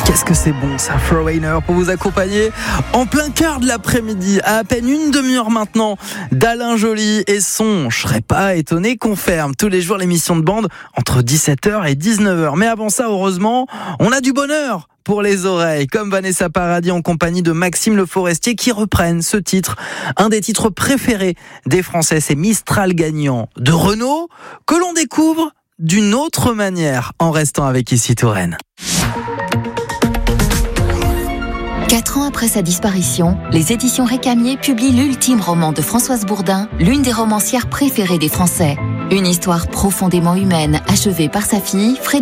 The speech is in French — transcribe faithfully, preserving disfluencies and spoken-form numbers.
Qu'est-ce que c'est bon ça, Foreigner, pour vous accompagner en plein cœur de l'après-midi, à à peine une demi-heure maintenant, d'Alain Joly et son Je serais pas étonné qu'on ferme tous les jours l'émission de bande entre dix-sept heures et dix-neuf heures. Mais avant ça, heureusement, on a du bonheur pour les oreilles, comme Vanessa Paradis en compagnie de Maxime Le Forestier qui reprennent ce titre, un des titres préférés des Français, c'est Mistral gagnant de Renaud, que l'on découvre d'une autre manière en restant avec Ici Touraine. Quatre ans après sa disparition, les éditions Récamier publient l'ultime roman de Françoise Bourdin, l'une des romancières préférées des Français. Une histoire profondément humaine, achevée par sa fille, Frédérique